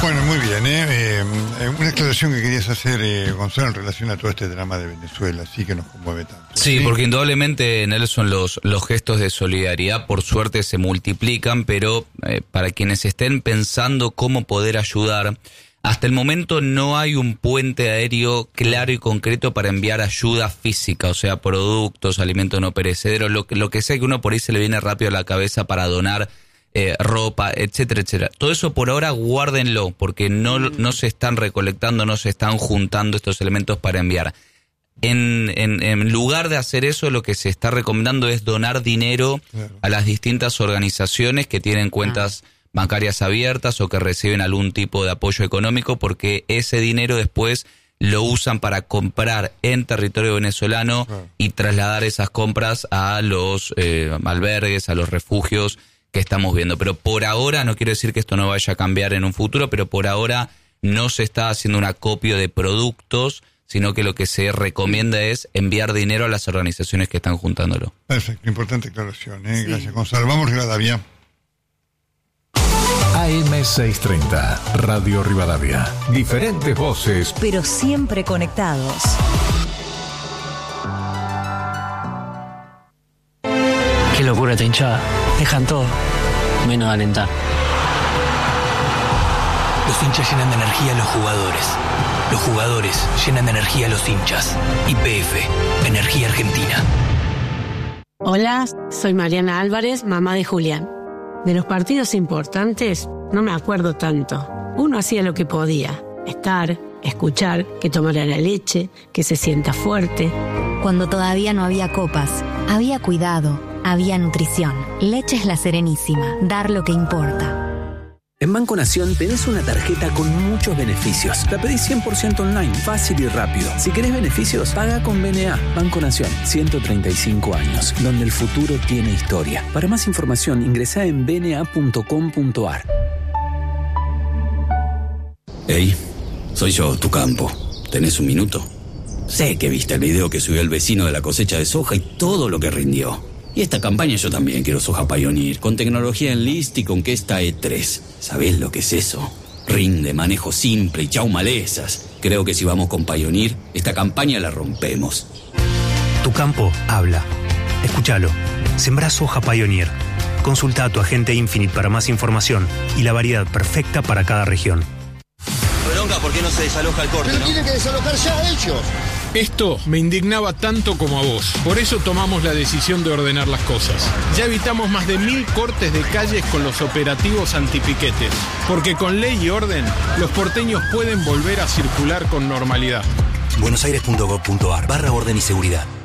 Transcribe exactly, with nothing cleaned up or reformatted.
Bueno, muy bien, ¿eh? Eh, una aclaración que querías hacer, eh, Gonzalo, en relación a todo este drama de Venezuela, sí que nos conmueve tanto. Sí, ¿sí? Porque indudablemente, Nelson, los, los gestos de solidaridad, por suerte, se multiplican, pero eh, para quienes estén pensando cómo poder ayudar, hasta el momento no hay un puente aéreo claro y concreto para enviar ayuda física, o sea, productos, alimentos no perecederos, lo que, lo que sea que uno por ahí se le viene rápido a la cabeza para donar eh, ropa, etcétera, etcétera. Todo eso por ahora guárdenlo, porque no, no se están recolectando, no se están juntando estos elementos para enviar. En, en, en lugar de hacer eso, lo que se está recomendando es donar dinero claro. a las distintas organizaciones que tienen cuentas ah. bancarias abiertas o que reciben algún tipo de apoyo económico, porque ese dinero después lo usan para comprar en territorio venezolano claro. y trasladar esas compras a los eh, albergues, a los refugios que estamos viendo. Pero por ahora, no quiero decir que esto no vaya a cambiar en un futuro, pero por ahora no se está haciendo un acopio de productos, sino que lo que se recomienda es enviar dinero a las organizaciones que están juntándolo. Perfecto, importante aclaración, ¿eh? Sí. Gracias, Gonzalo. Vamos, Rivadavia. A M seiscientos treinta, Radio Rivadavia. Diferentes voces, pero siempre conectados. Qué locura esta hinchada. Dejan todo, menos alentar. Los hinchas llenan de energía a los jugadores. Los jugadores llenan de energía a los hinchas. Y P F, Energía Argentina. Hola, soy Mariana Álvarez, mamá de Julián. De los partidos importantes no me acuerdo tanto. Uno hacía lo que podía. Estar, escuchar, que tomara la leche, que se sienta fuerte. Cuando todavía no había copas, había cuidado, había nutrición. Leche es La Serenísima. Dar lo que importa. En Banco Nación tenés una tarjeta con muchos beneficios. La pedís cien por ciento online, fácil y rápido. Si querés beneficios, paga con B N A. Banco Nación, ciento treinta y cinco años, donde el futuro tiene historia. Para más información, ingresá en b n a punto com punto a r. Hey, soy yo, tu campo. ¿Tenés un minuto? Sé que viste el video que subió el vecino de la cosecha de soja y todo lo que rindió. Y esta campaña yo también quiero soja Pioneer, con tecnología Enlist y con Questa E tres. ¿Sabés lo que es eso? Rinde, manejo simple y chau malezas. Creo que si vamos con Pioneer, esta campaña la rompemos. Tu campo habla. Escúchalo. Sembrá soja Pioneer. Consulta a tu agente Infinite para más información y la variedad perfecta para cada región. Bronca, ¿por qué no se desaloja el corte, Pero no? tiene que desalojar ya ellos. Esto me indignaba tanto como a vos. Por eso tomamos la decisión de ordenar las cosas. Ya evitamos más de mil cortes de calles con los operativos antipiquetes. Porque con ley y orden, los porteños pueden volver a circular con normalidad. buenosaires punto gov punto a r barra orden y seguridad.